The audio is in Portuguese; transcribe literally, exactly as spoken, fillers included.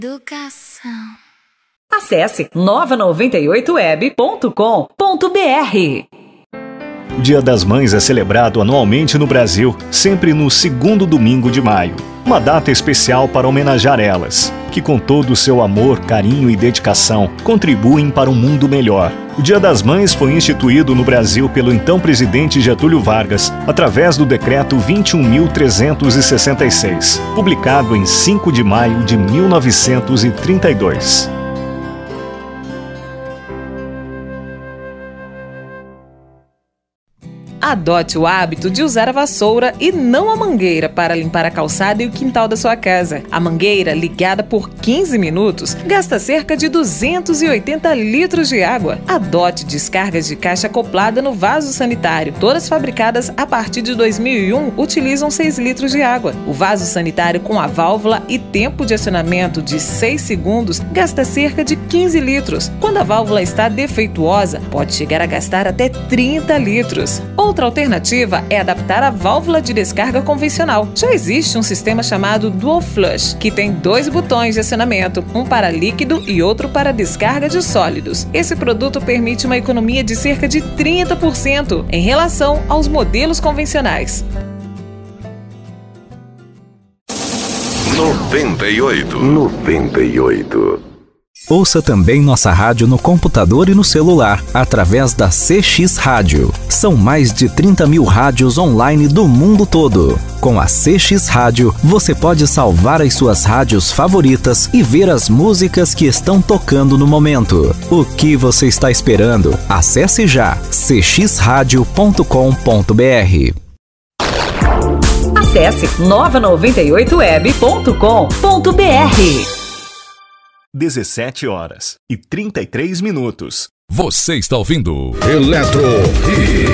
Educação. Acesse nova noventa e oito web ponto com ponto br. O Dia das Mães é celebrado anualmente no Brasil, sempre no segundo domingo de maio. Uma data especial para homenagear elas, que com todo o seu amor, carinho e dedicação, contribuem para um mundo melhor. O Dia das Mães foi instituído no Brasil pelo então presidente Getúlio Vargas, através do Decreto vinte e um mil trezentos e sessenta e seis, publicado em cinco de maio de mil novecentos e trinta e dois. Adote o hábito de usar a vassoura e não a mangueira para limpar a calçada e o quintal da sua casa. A mangueira, ligada por quinze minutos, gasta cerca de duzentos e oitenta litros de água. Adote descargas de caixa acoplada no vaso sanitário. Todas fabricadas a partir de dois mil e um utilizam seis litros de água. O vaso sanitário com a válvula e tempo de acionamento de seis segundos gasta cerca de quinze litros. Quando a válvula está defeituosa, pode chegar a gastar até trinta litros. Outra alternativa é adaptar a válvula de descarga convencional. Já existe um sistema chamado Dual Flush, que tem dois botões de acionamento, um para líquido e outro para descarga de sólidos. Esse produto permite uma economia de cerca de trinta por cento em relação aos modelos convencionais. noventa e oito. noventa e oito. Ouça também nossa rádio no computador e no celular, através da C X Rádio. São mais de trinta mil rádios online do mundo todo. Com a C X Rádio, você pode salvar as suas rádios favoritas e ver as músicas que estão tocando no momento. O que você está esperando? Acesse já c x rádio ponto com ponto br. Acesse nova noventa e oito web ponto com ponto br. dezessete horas e trinta e três minutos. Você está ouvindo Eletro Hits.